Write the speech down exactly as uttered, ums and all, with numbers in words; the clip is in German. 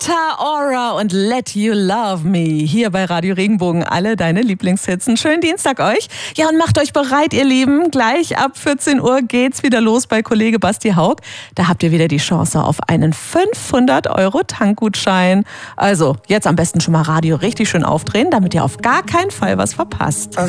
Rita Ora und Let You Love Me. Hier bei Radio Regenbogen alle deine Lieblingshits. Einen schönen Dienstag euch. Ja, und macht euch bereit, ihr Lieben. Gleich ab vierzehn Uhr geht's wieder los bei Kollege Basti Haug. Da habt ihr wieder die Chance auf einen fünfhundert Euro Tankgutschein. Also jetzt am besten schon mal Radio richtig schön aufdrehen, damit ihr auf gar keinen Fall was verpasst.